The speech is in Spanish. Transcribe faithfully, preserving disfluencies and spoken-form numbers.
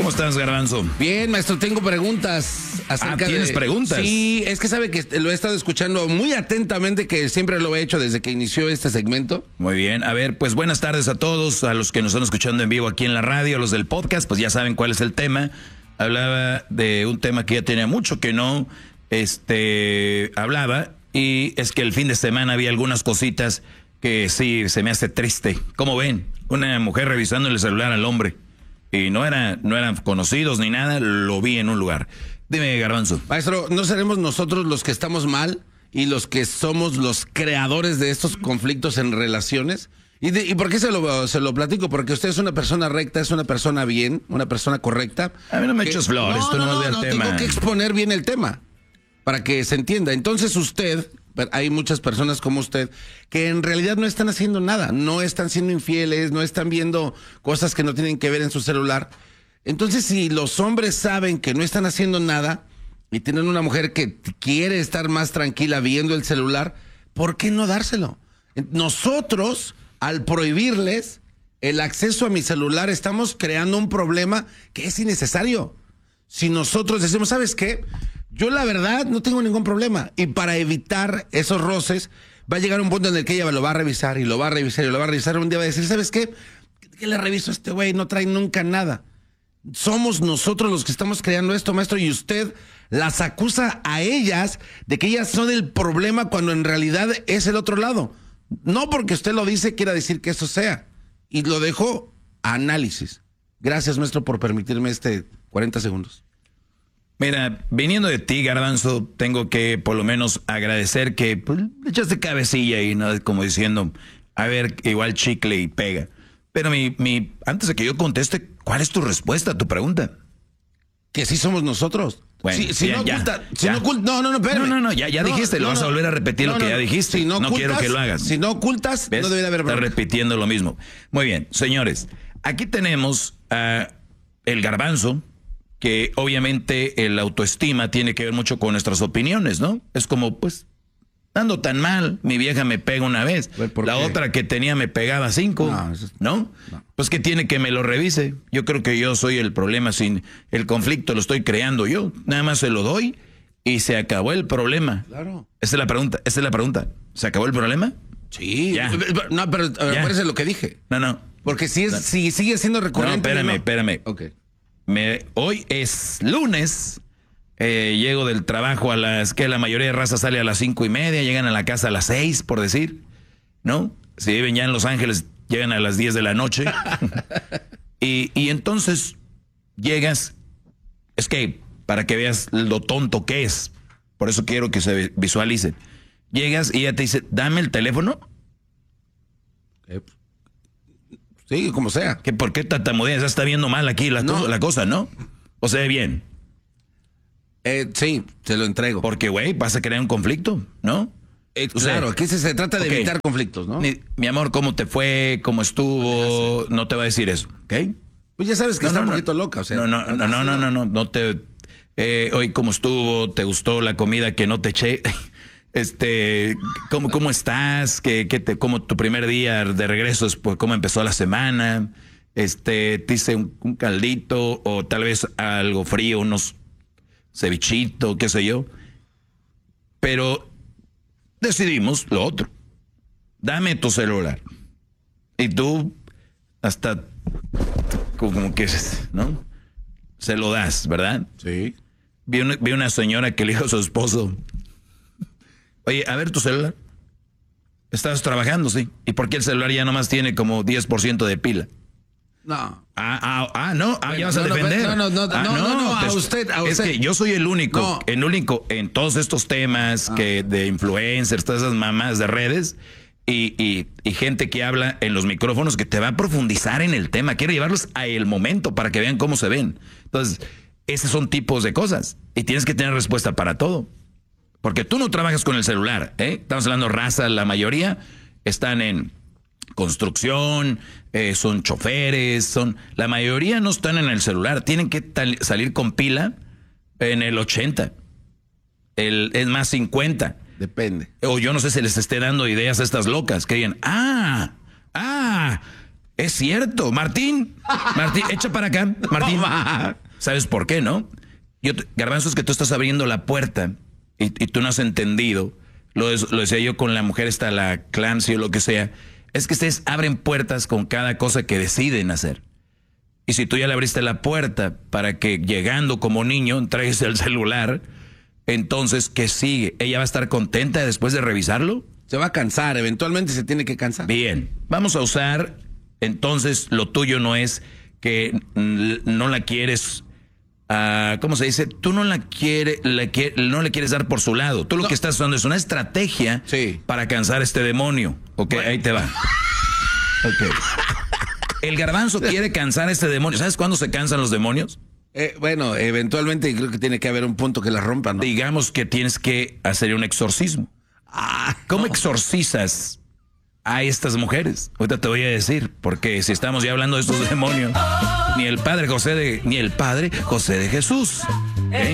¿Cómo estás, Garbanzo? Bien, maestro, tengo preguntas acerca ah, ¿tienes de... preguntas? Sí, es que sabe que lo he estado escuchando muy atentamente, que siempre lo he hecho desde que inició este segmento. Muy bien, a ver, pues buenas tardes a todos, a los que nos están escuchando en vivo aquí en la radio, a los del podcast, pues ya saben cuál es el tema. Hablaba de un tema que ya tenía mucho que no este, hablaba, y es que el fin de semana había algunas cositas que sí, se me hace triste. ¿Cómo ven? Una mujer revisando el celular al hombre. Y no, era, no eran conocidos ni nada, lo vi en un lugar. Dime, Garbanzo. Maestro, ¿no seremos nosotros los que estamos mal y los que somos los creadores de estos conflictos en relaciones? ¿Y, de, y por qué se lo, se lo platico? Porque usted es una persona recta, es una persona bien, una persona correcta. A mí no me que, eches flores, no, tú no, no, no, no, el no tema. Tengo que exponer bien el tema para que se entienda. Entonces usted... Hay muchas personas como usted que en realidad no están haciendo nada, no están siendo infieles, no están viendo cosas que no tienen que ver en su celular. Entonces, si los hombres saben que no están haciendo nada y tienen una mujer que quiere estar más tranquila viendo el celular, ¿por qué no dárselo? Nosotros, al prohibirles el acceso a mi celular, estamos creando un problema que es innecesario. Si nosotros decimos, ¿sabes qué? Yo la verdad no tengo ningún problema, y para evitar esos roces va a llegar un punto en el que ella lo va a revisar y lo va a revisar y lo va a revisar. Un día va a decir, ¿sabes qué? ¿Qué le reviso a este güey? No trae nunca nada. Somos nosotros los que estamos creando esto, maestro, y usted las acusa a ellas de que ellas son el problema cuando en realidad es el otro lado. No porque usted lo dice quiera decir que eso sea. Y lo dejo a análisis. Gracias, maestro, por permitirme este cuarenta segundos. Mira, viniendo de ti, Garbanzo, tengo que por lo menos agradecer que pues, le echaste cabecilla y no como diciendo, a ver, igual chicle y pega. Pero mi, mi, antes de que yo conteste, ¿cuál es tu respuesta a tu pregunta? Que sí somos nosotros. Bueno, si, si ya, no ya, oculta, si ya. no oculta, no, no, no, espérame. No, no, no, ya, ya no, dijiste, no, lo vas no, a volver a repetir no, lo que no, ya dijiste. Si no, no ocultas, quiero que lo hagas. Si no ocultas, ¿ves? no debería haber Estás problema. repitiendo lo mismo. Muy bien, señores, aquí tenemos a el Garbanzo, que obviamente el autoestima tiene que ver mucho con nuestras opiniones, ¿no? Es como, pues, ando tan mal, mi vieja me pega una vez, la qué? otra que tenía me pegaba cinco, no, es... ¿no? no. Pues que tiene que me lo revise. Yo creo que yo soy el problema, sin el conflicto lo estoy creando yo, nada más se lo doy y se acabó el problema. Claro. Esa es la pregunta, esa es la pregunta. ¿Se acabó el problema? Sí. Ya. No, pero acuérdese lo que dije. No, no. Porque si, es, no. si sigue siendo recurrente. No, espérame, no. espérame. Ok. Me, hoy es lunes, eh, llego del trabajo a las que la mayoría de raza sale a las cinco y media, llegan a la casa a las seis, por decir, ¿no? Si viven ya en Los Ángeles, llegan a las diez de la noche. y, y entonces llegas, es que para que veas lo tonto que es, por eso quiero que se visualice. Llegas y ella te dice, dame el teléfono. Eh, Sí, como sea. ¿Que ¿Por qué tartamudeas? Ya está viendo mal aquí la, no. la cosa, ¿no? O se ve bien. Eh, sí, se lo entrego. Porque, güey, vas a crear un conflicto, ¿no? Eh, claro, sea, aquí se, se trata de okay. evitar conflictos, ¿no? Mi, mi amor, ¿cómo te fue? ¿Cómo estuvo? No te va a decir eso, ¿ok? Pues ya sabes que no, está no, un poquito no, loca, o sea. No, no, no, no, no, no, no, no te... Eh, hoy, ¿cómo estuvo? ¿Te gustó la comida que no te eché? Este, ¿cómo, cómo estás? ¿Qué, qué te, ¿Cómo tu primer día de regreso? Pues, ¿cómo empezó la semana? Este, te hice un, un caldito o tal vez algo frío, unos cevichitos, qué sé yo. Pero decidimos lo otro. Dame tu celular. Y tú hasta como que, ¿no? Se lo das, ¿verdad? Sí. Vi una, vi una señora que le dijo a su esposo, oye, a ver tu celular. Estás trabajando, sí. ¿Y por qué el celular ya nomás tiene como diez por ciento de pila? No. Ah, ah, ah no. Ah, bueno, ya vas a no, defender. No, no, no, ah, no, no, no, a pues, usted, a es usted. que yo soy el único, no. el único en todos estos temas ah. que de influencers, todas esas mamás de redes y, y, y gente que habla en los micrófonos que te va a profundizar en el tema. Quiero llevarlos a el momento para que vean cómo se ven. Entonces, esos son tipos de cosas y tienes que tener respuesta para todo. Porque tú no trabajas con el celular, ¿eh? Estamos hablando raza, la mayoría están en construcción, eh, son choferes, son... La mayoría no están en el celular, tienen que tal, salir con pila en el ochenta, el, es más cincuenta. Depende. O yo no sé si les esté dando ideas a estas locas, que digan, ah, ah, Es cierto, Martín. Martín, echa para acá, Martín. ¿Sabes por qué, no? Yo te, Garbanzo, es que tú estás abriendo la puerta y, y tú no has entendido. Lo, lo decía yo con la mujer esta, la Clancy o lo que sea. Es que ustedes abren puertas con cada cosa que deciden hacer. Y si tú ya le abriste la puerta para que llegando como niño entregues el celular, entonces, ¿qué sigue? ¿Ella va a estar contenta después de revisarlo? Se va a cansar, eventualmente se tiene que cansar. Bien, vamos a usar, entonces lo tuyo no es que no la quieres, uh, ¿cómo se dice? Tú no la quieres, la quiere, no le quieres dar por su lado. Tú lo no. que estás usando es una estrategia sí. para cansar a este demonio. Ok, bueno. Ahí te va. Ok. El Garbanzo quiere cansar a este demonio. ¿Sabes cuándo se cansan los demonios? Eh, bueno, eventualmente creo que tiene que haber un punto que la rompa, ¿no? Digamos que tienes que hacer un exorcismo. Ah, ¿Cómo no. exorcizas a estas mujeres? Ahorita te voy a decir, porque si estamos ya hablando de estos demonios, ni el padre José de, ni el padre José de Jesús.